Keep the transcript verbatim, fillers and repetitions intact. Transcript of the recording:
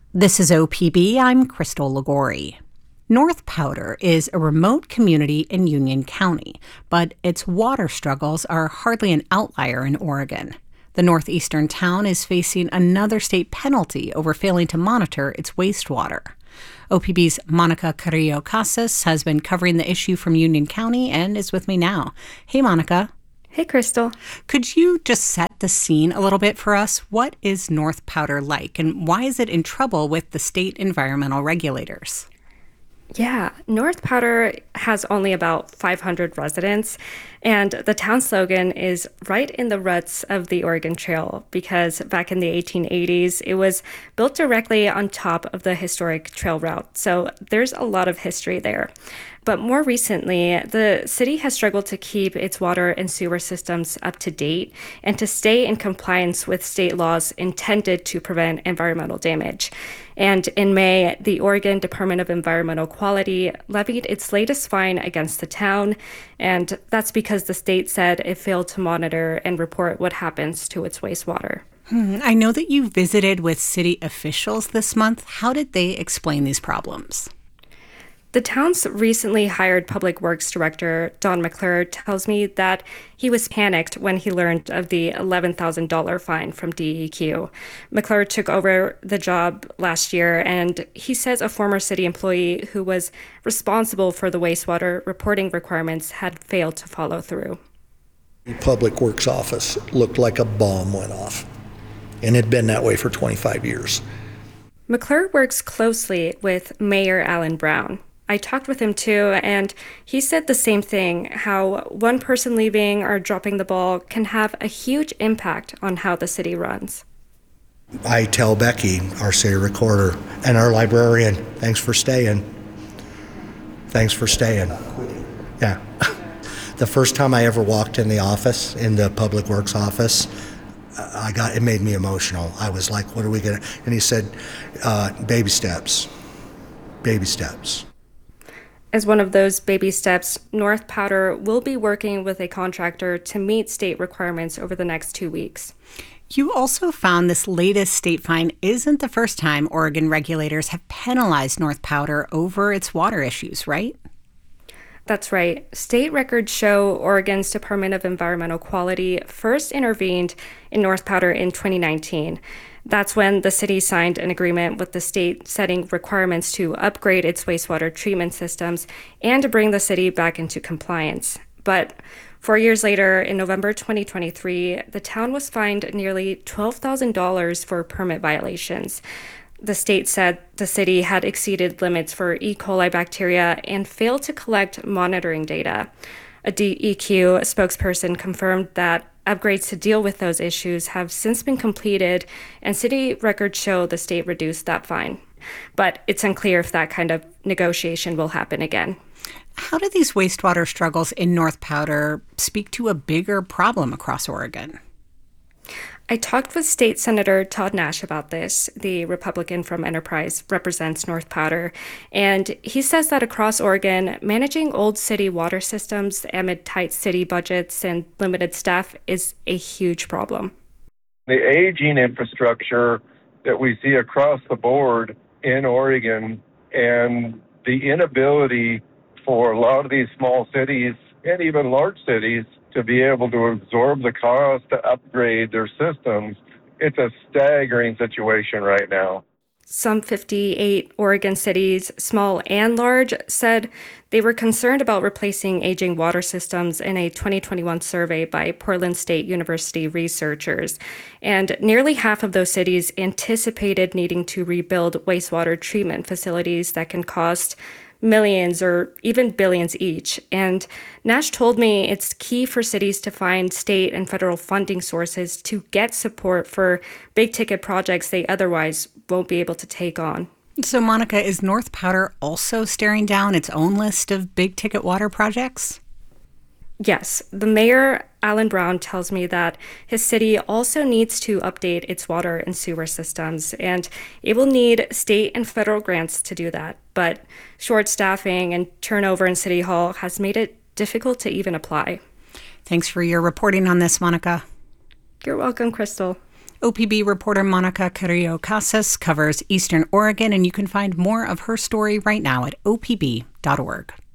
This is O P B. I'm Crystal Ligori. North Powder is a remote community in Union County, but its water struggles are hardly an outlier in Oregon. The northeastern town is facing another state penalty over failing to monitor its wastewater. O P B's Monica Carrillo Casas has been covering the issue from Union County and is with me now. Hey, Monica. Hey, Crystal. Could you just set the scene a little bit for us? What is North Powder like, and why is it in trouble with the state environmental regulators? Yeah, North Powder has only about five hundred residents, and the town slogan is right in the ruts of the Oregon Trail because back in the eighteen eighties, it was built directly on top of the historic trail route. So there's a lot of history there. But more recently, the city has struggled to keep its water and sewer systems up to date and to stay in compliance with state laws intended to prevent environmental damage. And in May, the Oregon Department of Environmental Quality levied its latest fine against the town, and that's because the state said it failed to monitor and report what happens to its wastewater. Hmm, I know that you visited with city officials this month. How did they explain these problems? The town's recently hired public works director, Don McClure, tells me that he was panicked when he learned of the eleven thousand dollars fine from D E Q. McClure took over the job last year, and he says a former city employee who was responsible for the wastewater reporting requirements had failed to follow through. The public works office looked like a bomb went off, and it had been that way for twenty-five years. McClure works closely with Mayor Alan Brown. I talked with him too, and he said the same thing, how one person leaving or dropping the ball can have a huge impact on how the city runs. I tell Becky, our city recorder, and our librarian, thanks for staying. Thanks for staying. Yeah. The first time I ever walked in the office, in the Public Works office, I got, it made me emotional. I was like, what are we gonna, and he said, uh, baby steps, baby steps. As one of those baby steps, North Powder will be working with a contractor to meet state requirements over the next two weeks. You also found this latest state fine isn't the first time Oregon regulators have penalized North Powder over its water issues, right? That's right. State records show Oregon's Department of Environmental Quality first intervened in North Powder in twenty nineteen. That's when the city signed an agreement with the state setting requirements to upgrade its wastewater treatment systems and to bring the city back into compliance. But four years later, in November twenty twenty-three, the town was fined nearly twelve thousand dollars for permit violations. The state said the city had exceeded limits for E. coli bacteria and failed to collect monitoring data. A D E Q spokesperson confirmed that upgrades to deal with those issues have since been completed, and city records show the state reduced that fine. But it's unclear if that kind of negotiation will happen again. How do these wastewater struggles in North Powder speak to a bigger problem across Oregon? I talked with State Senator Todd Nash about this. The Republican from Enterprise represents North Powder, and he says that across Oregon, managing old city water systems amid tight city budgets and limited staff is a huge problem. The aging infrastructure that we see across the board in Oregon and the inability for a lot of these small cities and even large cities to be able to absorb the cost to upgrade their systems, it's a staggering situation right now. Some fifty-eight Oregon cities, small and large, said they were concerned about replacing aging water systems in a twenty twenty-one survey by Portland State University researchers. And nearly half of those cities anticipated needing to rebuild wastewater treatment facilities that can cost millions or even billions each. And Nash told me it's key for cities to find state and federal funding sources to get support for big ticket projects they otherwise won't be able to take on. So, Monica, is North Powder also staring down its own list of big ticket water projects? Yes, the mayor, Alan Brown, tells me that his city also needs to update its water and sewer systems, and it will need state and federal grants to do that. But short staffing and turnover in City Hall has made it difficult to even apply. Thanks for your reporting on this, Monica. You're welcome, Crystal. O P B reporter Monica Carrillo Casas covers Eastern Oregon, and you can find more of her story right now at O P B dot org.